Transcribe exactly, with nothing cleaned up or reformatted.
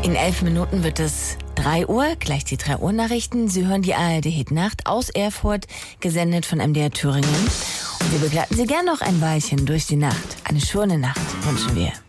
In elf Minuten wird es drei Uhr, gleich die drei Uhr Nachrichten. Sie hören die A R D Hitnacht aus Erfurt, gesendet von M D R Thüringen. Und wir begleiten Sie gern noch ein Weilchen durch die Nacht. Eine schöne Nacht wünschen wir.